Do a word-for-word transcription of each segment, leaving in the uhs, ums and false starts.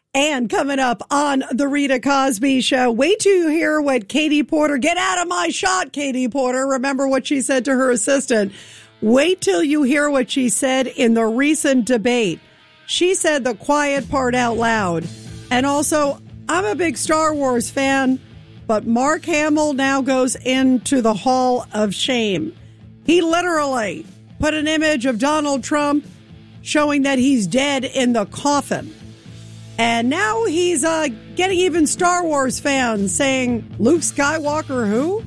And coming up on the Rita Cosby Show, wait till you hear what Katie Porter, get out of my shot, Katie Porter. Remember what she said to her assistant. Wait till you hear what she said in the recent debate. She said the quiet part out loud. And also, I'm a big Star Wars fan, but Mark Hamill now goes into the Hall of Shame. He literally put an image of Donald Trump showing that he's dead in the coffin. And now he's uh, getting even Star Wars fans saying, Luke Skywalker who?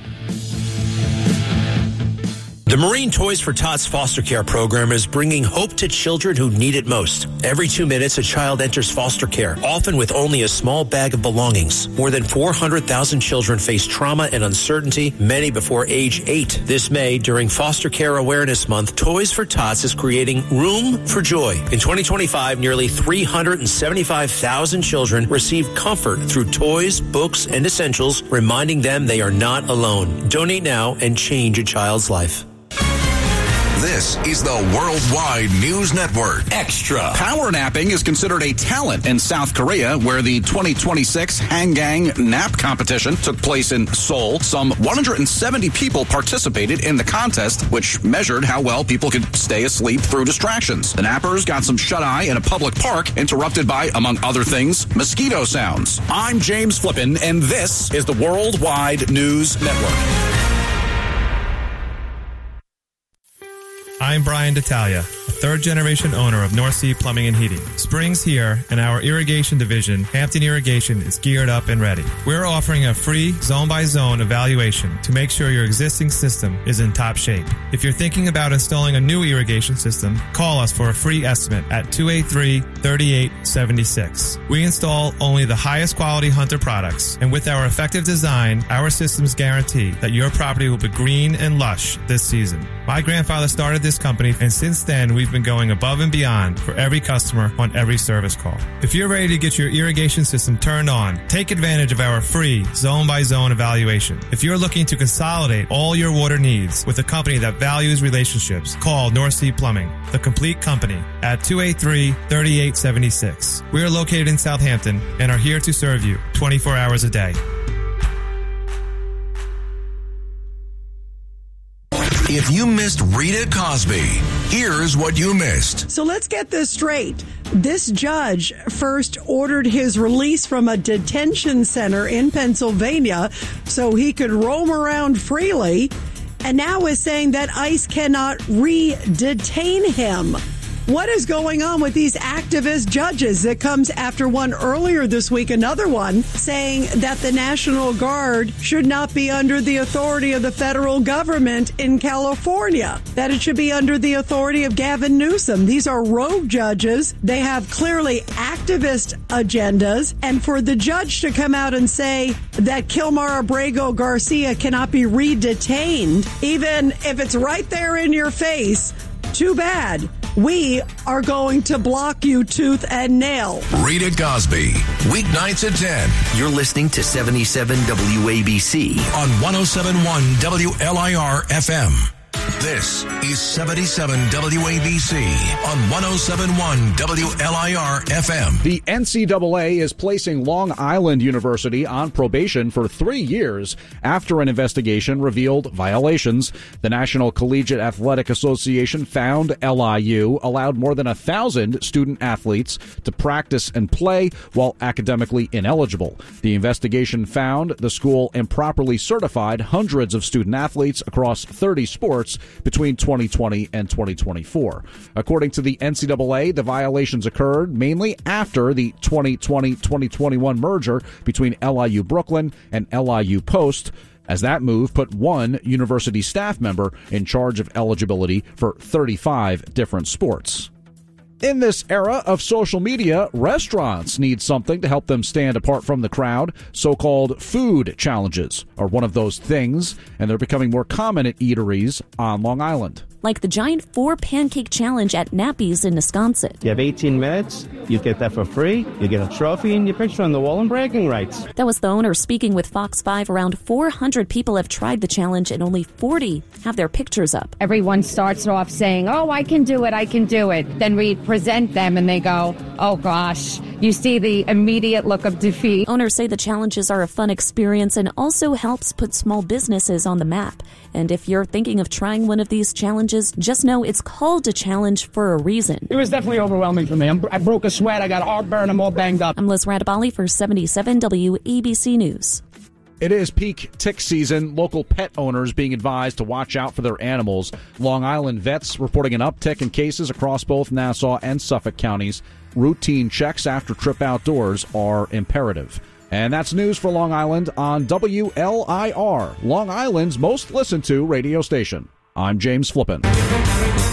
The Marine Toys for Tots foster care program is bringing hope to children who need it most. Every two minutes, a child enters foster care, often with only a small bag of belongings. More than four hundred thousand children face trauma and uncertainty, many before age eight. This May, during Foster Care Awareness Month, Toys for Tots is creating Room for Joy. In twenty twenty-five, nearly three hundred seventy-five thousand children received comfort through toys, books, and essentials, reminding them they are not alone. Donate now and change a child's life. This is the Worldwide News Network. Extra. Power napping is considered a talent in South Korea, where the twenty twenty-six Hangang Nap Competition took place in Seoul. Some one hundred seventy people participated in the contest, which measured how well people could stay asleep through distractions. The nappers got some shut-eye in a public park, interrupted by, among other things, mosquito sounds. I'm James Flippin, and this is the Worldwide News Network. I'm Brian D'Italia, a third-generation owner of North Sea Plumbing and Heating. Spring's here, and our irrigation division, Hampton Irrigation, is geared up and ready. We're offering a free zone-by-zone evaluation to make sure your existing system is in top shape. If you're thinking about installing a new irrigation system, call us for a free estimate at two eight three, three eight seven six. We install only the highest quality Hunter products, and with our effective design, our systems guarantee that your property will be green and lush this season. My grandfather started this company, and since then, we've been going above and beyond for every customer on every service call. If you're ready to get your irrigation system turned on, take advantage of our free zone-by-zone evaluation. If you're looking to consolidate all your water needs with a company that values relationships, call North Sea Plumbing, the complete company, at two eight three, three eight seven six. We are located in Southampton and are here to serve you twenty-four hours a day. If you missed Rita Cosby, here's what you missed. So let's get this straight. This judge first ordered his release from a detention center in Pennsylvania so he could roam around freely, and now is saying that ICE cannot re-detain him. What is going on with these activist judges? It comes after one earlier this week, another one, saying that the National Guard should not be under the authority of the federal government in California, that it should be under the authority of Gavin Newsom. These are rogue judges. They have clearly activist agendas. And for the judge to come out and say that Kilmar Abrego Garcia cannot be re-detained, even if it's right there in your face, too bad. We are going to block you tooth and nail. Rita Cosby, weeknights at ten. You're listening to seventy-seven W A B C on one oh seven point one W L I R F M. This is seventy-seven W A B C on one oh seven point one W L I R F M. The N C double A is placing Long Island University on probation for three years after an investigation revealed violations. The National Collegiate Athletic Association found L I U allowed more than a thousand student athletes to practice and play while academically ineligible. The investigation found the school improperly certified hundreds of student athletes across thirty sports between twenty twenty and twenty twenty-four. According to the N C double A, the violations occurred mainly after the twenty twenty twenty twenty-one merger between L I U Brooklyn and L I U Post, as that move put one university staff member in charge of eligibility for thirty-five different sports. In this era of social media, restaurants need something to help them stand apart from the crowd. So-called food challenges are one of those things, and they're becoming more common at eateries on Long Island. Like the giant four pancake challenge at Nappy's in Wisconsin. You have eighteen minutes, you get that for free, you get a trophy and your picture on the wall and bragging rights. That was the owner speaking with Fox five. Around four hundred people have tried the challenge and only forty have their pictures up. Everyone starts off saying, oh, I can do it, I can do it. Then we present them and they go, oh gosh, you see the immediate look of defeat. Owners say the challenges are a fun experience and also helps put small businesses on the map. And if you're thinking of trying one of these challenges, just know it's called a challenge for a reason. It was definitely overwhelming for me. I'm, I broke a sweat. I got heartburn. I'm all banged up. I'm Liz Radabali for seventy-seven W A B C News. It is peak tick season. Local pet owners being advised to watch out for their animals. Long Island vets reporting an uptick in cases across both Nassau and Suffolk counties. Routine checks after trip outdoors are imperative. And that's news for Long Island on W L I R, Long Island's most listened to radio station. I'm James Flippin.